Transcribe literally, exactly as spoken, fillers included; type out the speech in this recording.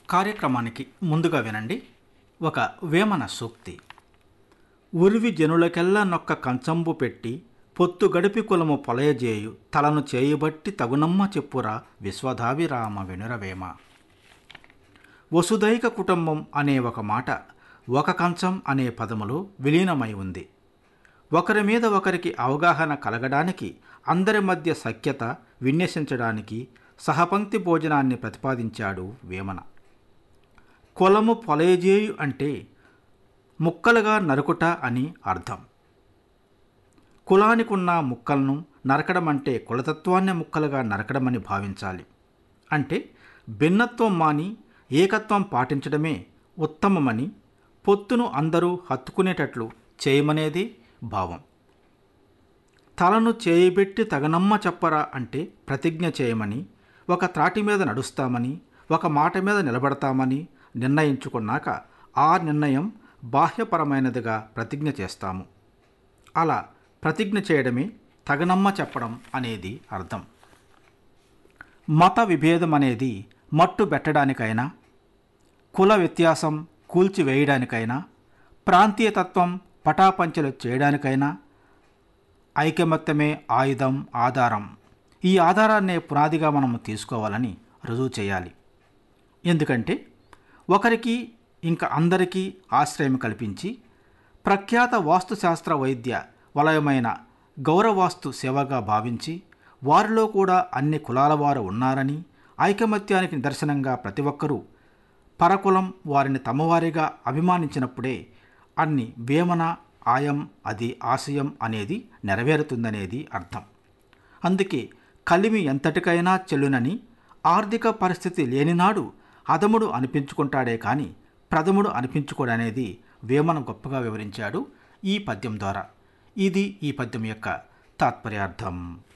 కార్యక్రమానికి ముందుగా వినండి ఒక వేమన సూక్తి. ఉరివి జనులకెల్ల నొక్క కంచంబు పెట్టి పొత్తు గడిపి కులము పొలయజేయు తలను చేయుబట్టి తగునమ్మ చెప్పురా విశ్వధావిరామ వెనురవేమ. వసుదైక కుటుంబం అనే ఒక మాట ఒక కంచం అనే పదములో విలీనమై ఉంది. ఒకరి మీద ఒకరికి అవగాహన కలగడానికి, అందరి మధ్య సఖ్యత విన్యసించడానికి సహపంక్తి భోజనాన్ని ప్రతిపాదించాడు వేమన. కులము పొలయజేయు అంటే ముక్కలుగా నరుకుట అని అర్థం. కులానికున్న ముక్కలను నరకడం అంటే కులతత్వాన్ని ముక్కలుగా నరకడమని భావించాలి. అంటే భిన్నత్వం మాని ఏకత్వం పాటించడమే ఉత్తమమని, పొత్తును అందరూ హత్తుకునేటట్లు చేయమనేది భావం. తలను చేయబెట్టి తగనమ్మ చెప్పరా అంటే ప్రతిజ్ఞ చేయమని, ఒక త్రాటి మీద నడుస్తామని, ఒక మాట మీద నిలబడతామని నిర్ణయించుకున్నాక ఆ నిర్ణయం బాహ్యపరమైనదిగా ప్రతిజ్ఞ చేస్తాము. అలా ప్రతిజ్ఞ చేయడమే తగనమ్మ చెప్పడం అనేది అర్థం. మత విభేదం అనేది మట్టు పెట్టడానికైనా, కుల వ్యత్యాసం కూల్చివేయడానికైనా, ప్రాంతీయతత్వం పటాపంచలు చేయడానికైనా ఐకమత్యమే ఆయుధం, ఆధారం. ఈ ఆధారాన్నే పునాదిగా మనం తీసుకోవాలని రుజువు చేయాలి. ఎందుకంటే ఒకరికి ఇంకా అందరికీ ఆశ్రయం కల్పించి ప్రఖ్యాత వాస్తుశాస్త్ర వైద్య వలయమైన గౌరవాస్తు సేవగా భావించి వారిలో కూడా అన్ని కులాల వారు ఉన్నారని, ఐకమత్యానికి నిదర్శనంగా ప్రతి ఒక్కరూ పరకులం వారిని తమవారిగా అభిమానించినప్పుడే అన్ని వేమన ఆయం అది ఆశయం అనేది నెరవేరుతుందనేది అర్థం. అందుకే కలిమి ఎంతటికైనా చెల్లునని, ఆర్థిక పరిస్థితి లేనినాడు అధముడు అనిపించుకుంటాడే కానీ ప్రథముడు అనిపించుకోడనేది వేమన గొప్పగా వివరించాడు ఈ పద్యం ద్వారా. ఇది ఈ పద్యం యొక్క తాత్పర్యార్థం.